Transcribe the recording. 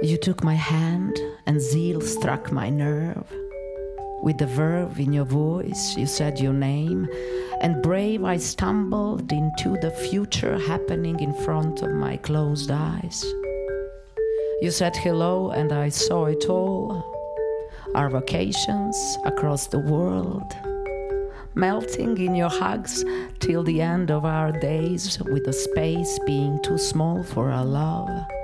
You took my hand and zeal struck my nerve. With the verve in your voice, you said your name, and brave I stumbled into the future happening in front of my closed eyes. You said hello and I saw it all. Our vacations across the world, melting in your hugs till the end of our days, with the space being too small for our love.